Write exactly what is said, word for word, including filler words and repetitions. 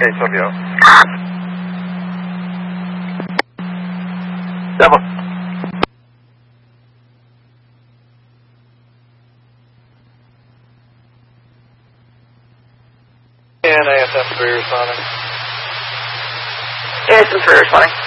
Okay, Tokyo. Seven. And A S M three responding. A S M three responding.